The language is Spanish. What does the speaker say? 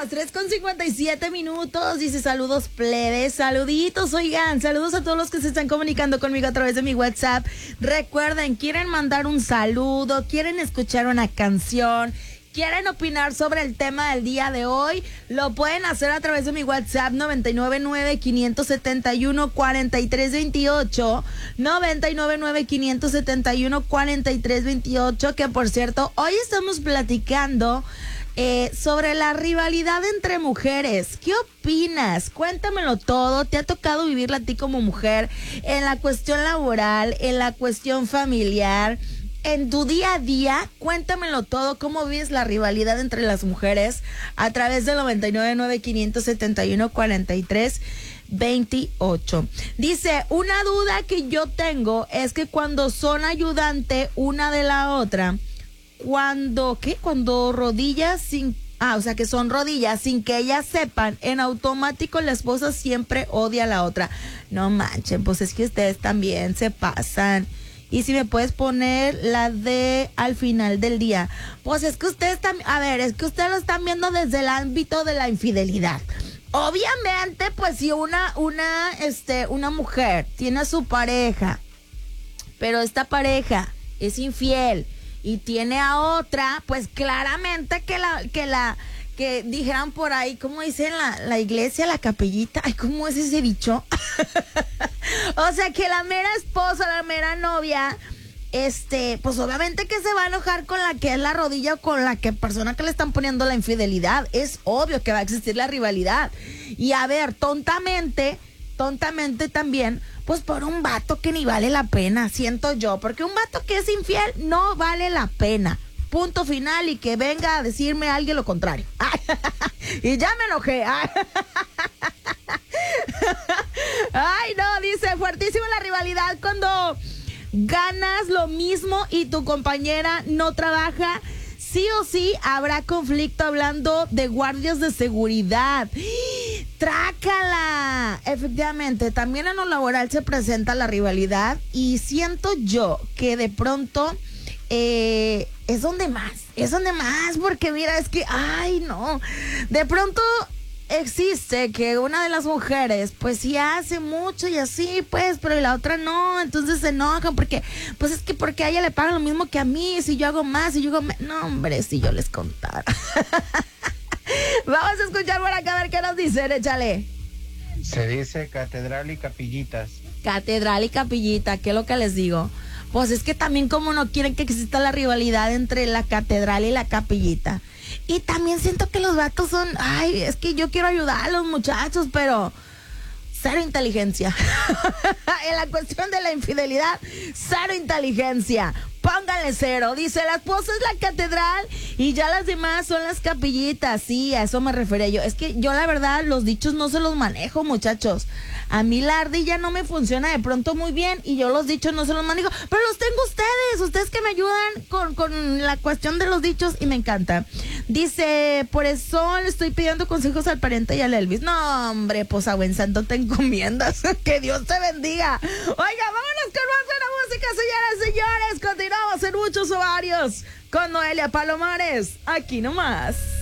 las 3:57. Dice saludos plebes, saluditos, oigan, saludos a todos los que se están comunicando conmigo a través de mi WhatsApp. Recuerden, quieren mandar un saludo, quieren escuchar una canción, quieren opinar sobre el tema del día de hoy, lo pueden hacer a través de mi WhatsApp 999-571-4328, 999-571-4328, que por cierto, hoy estamos platicando sobre la rivalidad entre mujeres. ¿Qué opinas? Cuéntamelo todo. ¿Te ha tocado vivirla a ti como mujer en la cuestión laboral, en la cuestión familiar? En tu día a día, cuéntamelo todo, cómo vives la rivalidad entre las mujeres a través del 999-571-4328. Dice, una duda que yo tengo es que cuando son ayudante una de la otra, cuando rodillas sin... o sea, que son rodillas sin que ellas sepan, en automático la esposa siempre odia a la otra. No manchen, pues es que ustedes también se pasan. Y si me puedes poner la de al final del día. Pues es que ustedes también, es que ustedes lo están viendo desde el ámbito de la infidelidad. Obviamente, pues si una mujer tiene a su pareja, pero esta pareja es infiel y tiene a otra, pues claramente que dijeran por ahí, ¿cómo dice la iglesia, la capellita? Ay, ¿cómo es ese dicho? O sea, que la mera esposa, la mera novia, pues obviamente que se va a enojar con la que es la rodilla o con la persona que le están poniendo la infidelidad. Es obvio que va a existir la rivalidad. Y a ver, tontamente también, pues por un vato que ni vale la pena, siento yo, porque un vato que es infiel no vale la pena. Punto final, y que venga a decirme a alguien lo contrario. Y ya me enojé. Ay, no, dice, fuertísima la rivalidad cuando ganas lo mismo y tu compañera no trabaja. Sí o sí habrá conflicto, hablando de guardias de seguridad. ¡Trácala! Efectivamente, también en lo laboral se presenta la rivalidad, y siento yo que de pronto es donde más, porque mira, es que, ay no, de pronto existe que una de las mujeres pues sí hace mucho y así pues, pero la otra no, entonces se enojan porque, pues es que porque a ella le pagan lo mismo que a mí, si yo hago más, si yo hago menos. No, hombre, si yo les contara. Vamos a escuchar por acá a ver qué nos dicen, échale. Se dice catedral y capillitas. Catedral y capillita, ¿qué es lo que les digo? Pues es que también como no quieren que exista la rivalidad entre la catedral y la capillita. Y también siento que los vatos son, ay, es que yo quiero ayudar a los muchachos, pero cero inteligencia. En la cuestión de la infidelidad, cero inteligencia. Pónganle cero. Dice, la esposa es la catedral y ya las demás son las capillitas. Sí, a eso me refería yo. Es que yo la verdad los dichos no se los manejo, muchachos. A mí la ardilla no me funciona de pronto muy bien y yo los dichos no se los manejo. Pero los tengo ustedes que me ayudan con la cuestión de los dichos y me encanta. Dice, por eso le estoy pidiendo consejos al pariente y al Elvis. No, hombre, pues a buen santo te encomiendas. Que Dios te bendiga. Oiga, vámonos con más de la música, señoras y señores. Continuamos en Muchos Ovarios con Noelia Palomares. Aquí nomás.